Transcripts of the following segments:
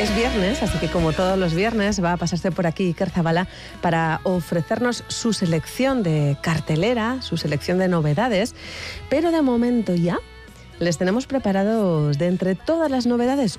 Es viernes, así que como todos los viernes va a pasarse por aquí Iker Zabala para ofrecernos su selección de cartelera, su selección de novedades, pero de momento ya les tenemos preparados de entre todas las novedades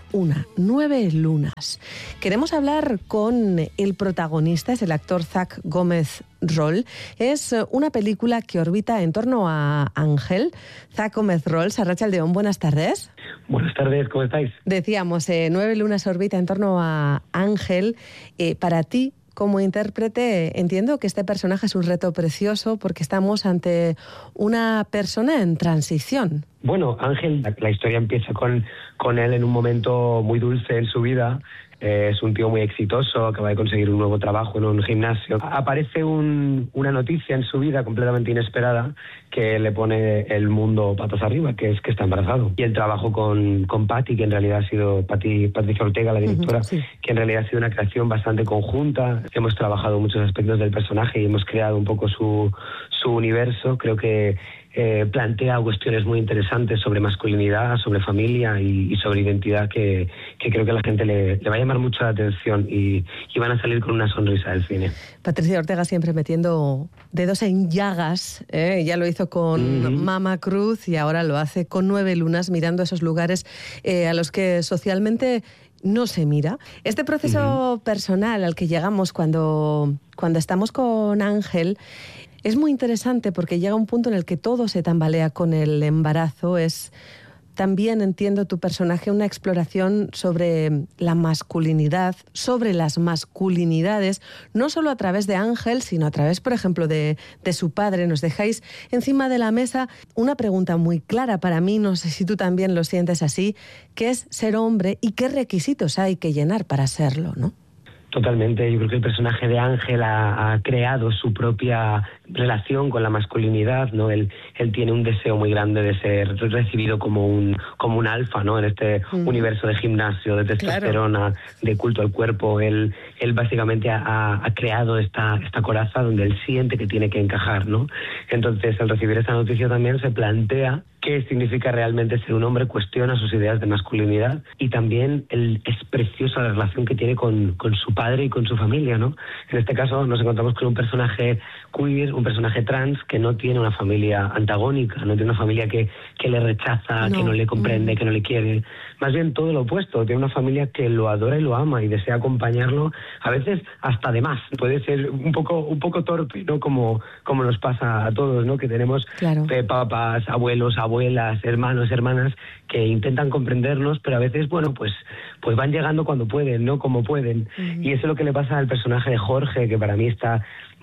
9 lunas. Queremos hablar con el protagonista, es el actor Zach Gómez-Roll. Es una película que orbita en torno a Ángel. Zach Gómez-Roll, arratsaldeon, buenas tardes. Buenas tardes, ¿cómo estáis? Decíamos, 9 lunas orbita en torno a Ángel. Para ti, como intérprete, entiendo que este personaje es un reto precioso porque estamos ante una persona en transición. Bueno, Ángel, la historia empieza con él en un momento muy dulce en su vida. Es un tío muy exitoso, acaba de conseguir un nuevo trabajo en un gimnasio. Aparece una noticia en su vida completamente inesperada que le pone el mundo patas arriba, que es que está embarazado. Y el trabajo con Patty, que en realidad ha sido Patricia Ortega, la directora, sí, que en realidad ha sido una creación bastante conjunta. Hemos trabajado muchos aspectos del personaje y hemos creado un poco su universo. Creo que plantea cuestiones muy interesantes sobre masculinidad, sobre familia y sobre identidad que creo que a la gente le va a llamar mucho la atención y van a salir con una sonrisa del cine. Patricia Ortega siempre metiendo dedos en llagas, ya lo hizo con Mama Cruz y ahora lo hace con 9 lunas, mirando esos lugares a los que socialmente no se mira. Este proceso personal al que llegamos cuando estamos con Ángel es muy interesante porque llega un punto en el que todo se tambalea con el embarazo. Es también, entiendo tu personaje, una exploración sobre la masculinidad, sobre las masculinidades, no solo a través de Ángel, sino a través, por ejemplo, de su padre. Nos dejáis encima de la mesa una pregunta muy clara para mí, no sé si tú también lo sientes así, ¿qué es ser hombre y qué requisitos hay que llenar para serlo, ¿no? Totalmente, yo creo que el personaje de Ángel ha creado su propia relación con la masculinidad, ¿no? Él tiene un deseo muy grande de ser recibido como un alfa, ¿no? En este universo de gimnasio, de testosterona, de culto al cuerpo. Él básicamente ha creado esta coraza donde él siente que tiene que encajar, ¿no? Entonces, al recibir esta noticia también se plantea qué significa realmente ser un hombre, cuestiona sus ideas de masculinidad y también es preciosa la relación que tiene con su padre y con su familia, ¿no? En este caso nos encontramos con un personaje queer, un personaje trans que no tiene una familia antagónica, no tiene una familia que le rechaza, que no le comprende, que no le quiere. Más bien todo lo opuesto, tiene una familia que lo adora y lo ama y desea acompañarlo, a veces hasta de más. Puede ser un poco torpe, ¿no? Como nos pasa a todos, ¿no? Que tenemos papás, abuelos, abuelas, hermanos, hermanas que intentan comprendernos, pero a veces, bueno, pues van llegando cuando pueden, no como pueden. Y eso es lo que le pasa al personaje de Jorge, que para mí está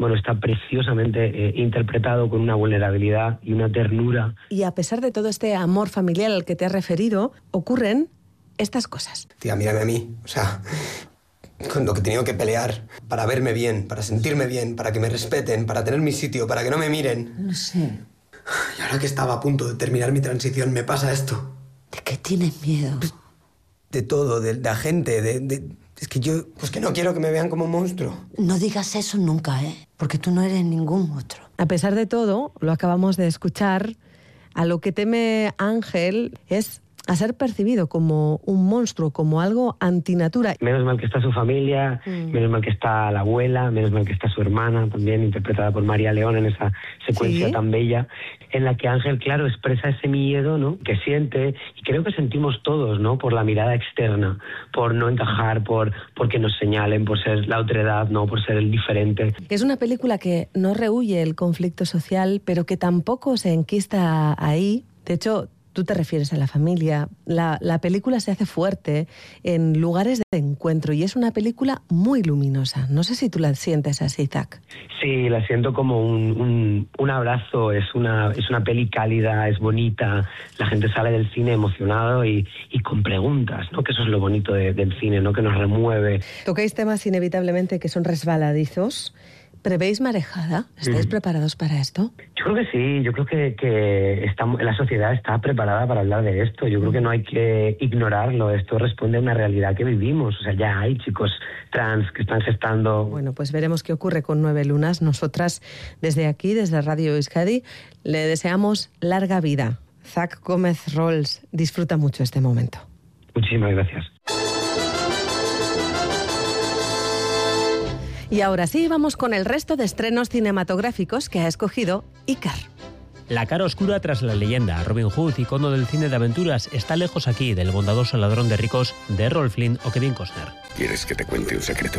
preciosamente interpretado con una vulnerabilidad y una ternura. Y a pesar de todo este amor familiar al que te has referido, ocurren estas cosas. Tía, mírame a mí, o sea, con lo que he tenido que pelear para verme bien, para sentirme bien, para que me respeten, para tener mi sitio, para que no me miren. No sé. Y ahora que estaba a punto de terminar mi transición, me pasa esto. ¿De qué tienes miedo? De todo, de la gente, es que yo, pues que no quiero que me vean como un monstruo. No digas eso nunca, porque tú no eres ningún otro. A pesar de todo, lo acabamos de escuchar, a lo que teme Ángel es a ser percibido como un monstruo, como algo antinatura. Menos mal que está su familia, menos mal que está la abuela, menos mal que está su hermana, también interpretada por María León en esa secuencia tan bella, en la que Ángel, claro, expresa ese miedo, ¿no?, que siente, y creo que sentimos todos, ¿no?, por la mirada externa, por no encajar, por que nos señalen, por ser la otredad, ¿no?, por ser el diferente. Es una película que no rehúye el conflicto social, pero que tampoco se enquista ahí. De hecho, tú te refieres a la familia. La película se hace fuerte en lugares de encuentro y es una película muy luminosa. No sé si tú la sientes así, Zach. Sí, la siento como un abrazo. Es una peli cálida, es bonita. La gente sale del cine emocionado y con preguntas, ¿no? Que eso es lo bonito del cine, ¿no? Que nos remueve. Tocáis temas inevitablemente que son resbaladizos. ¿Prevéis marejada? ¿Estáis preparados para esto? Yo creo que sí, yo creo que la sociedad está preparada para hablar de esto. Yo creo que no hay que ignorarlo. Esto responde a una realidad que vivimos. O sea, ya hay chicos trans que están gestando. Bueno, pues veremos qué ocurre con 9 lunas. Nosotras, desde aquí, desde Radio Euskadi, le deseamos larga vida. Zach Gómez-Roll, disfruta mucho este momento. Muchísimas gracias. Y ahora sí, vamos con el resto de estrenos cinematográficos que ha escogido Iker. La cara oscura tras la leyenda. Robin Hood, icono del cine de aventuras, está lejos aquí del bondadoso ladrón de ricos de Errol Flynn o Kevin Costner. ¿Quieres que te cuente un secreto?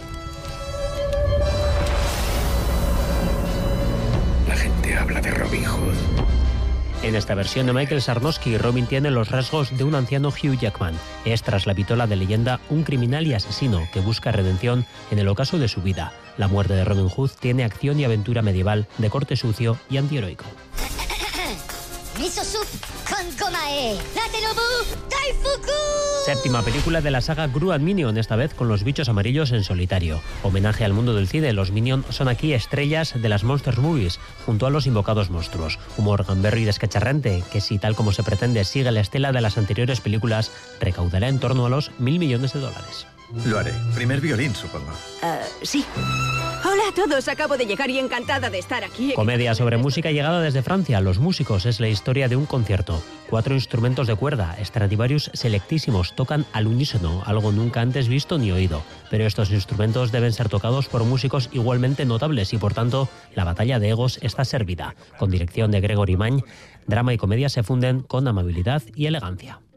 La gente habla de Robin Hood. En esta versión de Michael Sarnowski, Robin tiene los rasgos de un anciano Hugh Jackman. Es, tras la vitola de leyenda, un criminal y asesino que busca redención en el ocaso de su vida. La muerte de Robin Hood tiene acción y aventura medieval de corte sucio y antiheroico. Miso soup con gomae. Natenobu Daifuku. Séptima película de la saga Gru and Minion, esta vez con los bichos amarillos en solitario. Homenaje al mundo del cine, los Minion son aquí estrellas de las Monsters Movies, junto a los invocados monstruos. Humor gamberro y descacharrante, que si tal como se pretende sigue la estela de las anteriores películas, recaudará en torno a los $1.000 millones. Lo haré. Primer violín, supongo. Sí. Hola a todos, acabo de llegar y encantada de estar aquí. Comedia sobre música llegada desde Francia. Los músicos es la historia de un concierto. 4 instrumentos de cuerda, Stradivarius selectísimos, tocan al unísono, algo nunca antes visto ni oído. Pero estos instrumentos deben ser tocados por músicos igualmente notables y por tanto la batalla de egos está servida. Con dirección de Gregory Magne, drama y comedia se funden con amabilidad y elegancia.